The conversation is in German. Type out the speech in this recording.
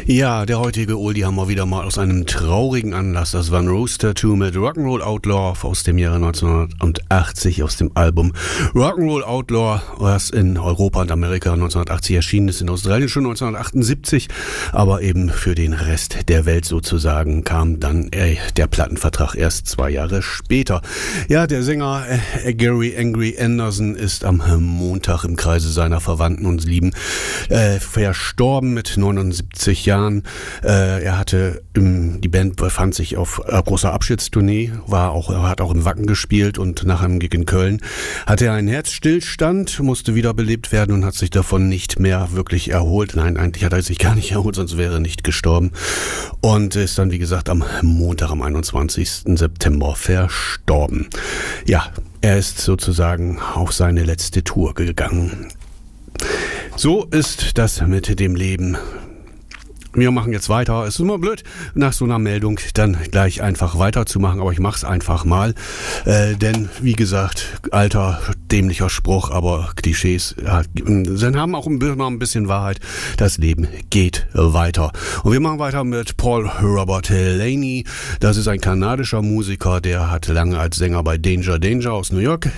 Ja, der heutige Oldie haben wir wieder mal aus einem traurigen Anlass. Das war ein Rooster Tattoo mit Rock'n'Roll Outlaw aus dem Jahre 1980 aus dem Album Rock'n'Roll Outlaw, was in Europa und Amerika 1980 erschienen ist, in Australien schon 1978, aber eben für den Rest der Welt sozusagen kam dann der Plattenvertrag erst 2 Jahre später. Ja, der Sänger Gary Angry Anderson ist am Montag im Kreise seiner Verwandten und Lieben verstorben mit 79 Jahren. Er hatte die Band befand sich auf großer Abschiedstournee, hat auch im Wacken gespielt und nach einem Gig in Köln hatte er einen Herzstillstand, musste wiederbelebt werden und hat sich davon nicht mehr wirklich erholt. Nein, eigentlich hat er sich gar nicht erholt, sonst wäre er nicht gestorben. Und ist dann, wie gesagt, am Montag, am 21. September verstorben. Ja, er ist sozusagen auf seine letzte Tour gegangen. So ist das mit dem Leben. Wir machen jetzt weiter. Es ist immer blöd, nach so einer Meldung dann gleich einfach weiterzumachen, aber ich mach's einfach mal. Denn, wie gesagt, alter, dämlicher Spruch, aber Klischees haben auch immer ein bisschen Wahrheit. Das Leben geht weiter. Und wir machen weiter mit Paul Robert Laney. Das ist ein kanadischer Musiker, der hat lange als Sänger bei Danger Danger aus New York